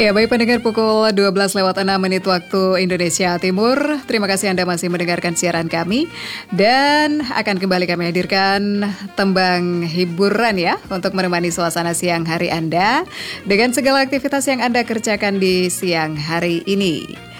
Ya, baik pendengar, pukul 12:06 waktu Indonesia Timur. Terima kasih Anda masih mendengarkan siaran kami. Dan akan kembali kami hadirkan tembang hiburan ya, untuk menemani suasana siang hari Anda dengan segala aktivitas yang Anda kerjakan di siang hari ini.